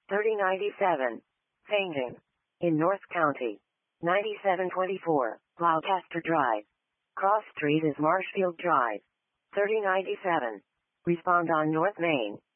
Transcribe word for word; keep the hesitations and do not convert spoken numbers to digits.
thirty ninety-seven. Fainting. In North County. ninety-seven twenty-four. Gloucester Drive. Cross Street is Marshfield Drive. thirty ninety-seven. Respond on North Main.